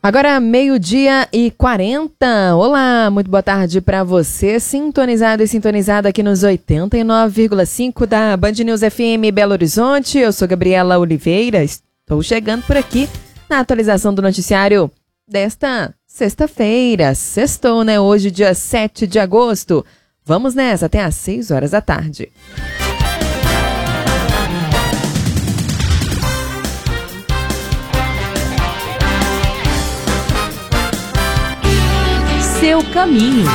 Agora, 12h40. Olá, muito boa tarde para você, sintonizado e sintonizada aqui nos 89,5 da Band News FM Belo Horizonte. Eu sou Gabriela Oliveira, estou chegando por aqui na atualização do noticiário desta sexta-feira. Sextou, né? Hoje, dia 7 de agosto. Vamos nessa, até às 6 horas da tarde. Seu caminho.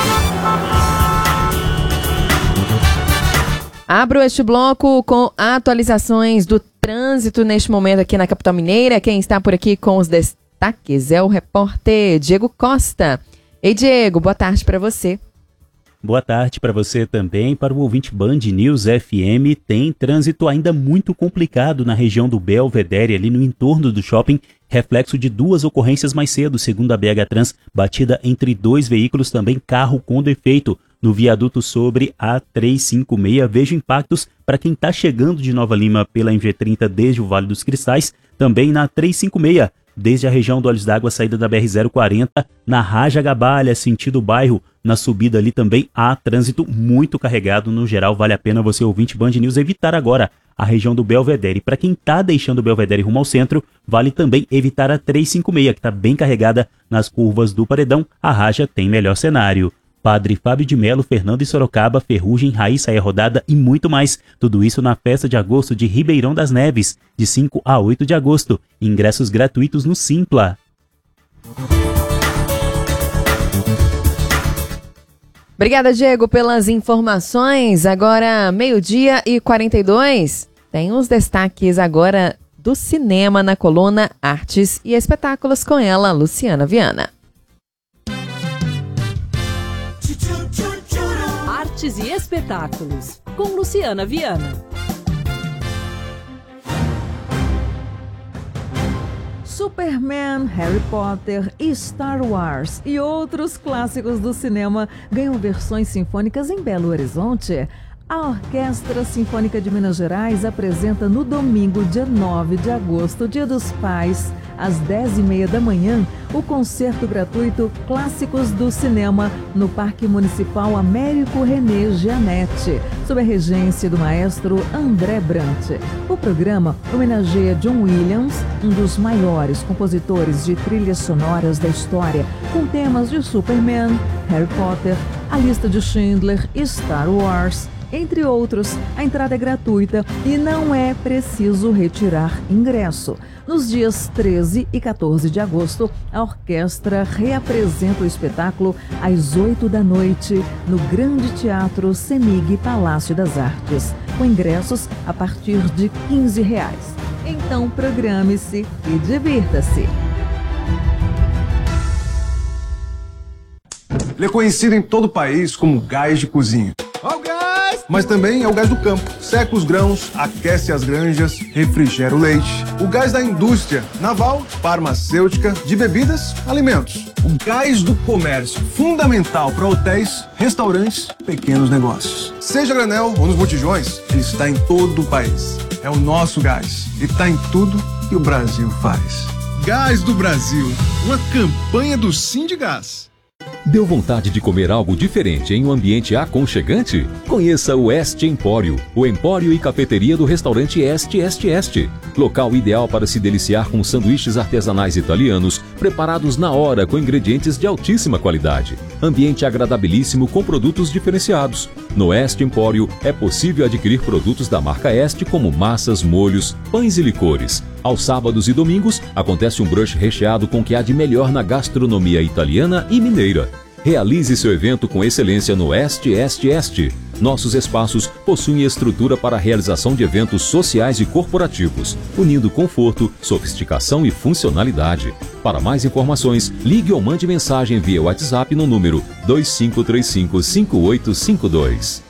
Abro este bloco com atualizações do trânsito neste momento aqui na capital mineira. Quem está por aqui com os destaques é o repórter Diego Costa. Ei, Diego, boa tarde para você. Boa tarde para você também, para o ouvinte Band News FM. Tem trânsito ainda muito complicado na região do Belvedere, ali no entorno do shopping, reflexo de duas ocorrências mais cedo, segundo a BH Trans, batida entre dois veículos, também carro com defeito. No viaduto sobre a 356, vejo impactos para quem está chegando de Nova Lima pela MG30 desde o Vale dos Cristais, também na 356, desde a região do Olhos d'Água, saída da BR-040, na Raja Gabalha, sentido bairro, na subida ali também há trânsito muito carregado. No geral, vale a pena você, ouvinte Band News, evitar agora a região do Belvedere. Para quem está deixando o Belvedere rumo ao centro, vale também evitar a 356, que está bem carregada nas curvas do Paredão. A Raja tem melhor cenário. Padre Fábio de Melo, Fernando e Sorocaba, Ferrugem, Raíssa e Rodada e muito mais. Tudo isso na festa de agosto de Ribeirão das Neves, de 5 a 8 de agosto. Ingressos gratuitos no Simpla. Obrigada, Diego, pelas informações. Agora, 12h42. Tem os destaques agora do cinema na coluna Artes e Espetáculos com ela, Luciana Viana. Artes e Espetáculos, com Luciana Viana. Superman, Harry Potter, Star Wars e outros clássicos do cinema ganham versões sinfônicas em Belo Horizonte. A Orquestra Sinfônica de Minas Gerais apresenta no domingo, dia 9 de agosto, Dia dos Pais, às 10h30 da manhã, o concerto gratuito Clássicos do Cinema no Parque Municipal Américo René Gianetti, sob a regência do maestro André Brant. O programa homenageia John Williams, um dos maiores compositores de trilhas sonoras da história, com temas de Superman, Harry Potter, A Lista de Schindler e Star Wars, entre outros. A entrada é gratuita e não é preciso retirar ingresso. Nos dias 13 e 14 de agosto, a orquestra reapresenta o espetáculo às 8 da noite no Grande Teatro Semig Palácio das Artes, com ingressos a partir de R$15. Então programe-se e divirta-se. Ele é conhecido em todo o país como gás de cozinha. Mas também é o gás do campo. Seca os grãos, aquece as granjas, refrigera o leite. O gás da indústria naval, farmacêutica, de bebidas, alimentos. O gás do comércio, fundamental para hotéis, restaurantes, pequenos negócios. Seja granel ou nos botijões, ele está em todo o país. É o nosso gás e está em tudo que o Brasil faz. Gás do Brasil, uma campanha do Sindigás. Deu vontade de comer algo diferente em um ambiente aconchegante? Conheça o Este Empório, o empório e cafeteria do restaurante Este. Local ideal para se deliciar com sanduíches artesanais italianos, preparados na hora com ingredientes de altíssima qualidade. Ambiente agradabilíssimo com produtos diferenciados. No Este Empório é possível adquirir produtos da marca Este como massas, molhos, pães e licores. Aos sábados e domingos acontece um brunch recheado com o que há de melhor na gastronomia italiana e mineira. Realize seu evento com excelência no Este. Nossos espaços possuem estrutura para a realização de eventos sociais e corporativos, unindo conforto, sofisticação e funcionalidade. Para mais informações, ligue ou mande mensagem via WhatsApp no número 2535-5852.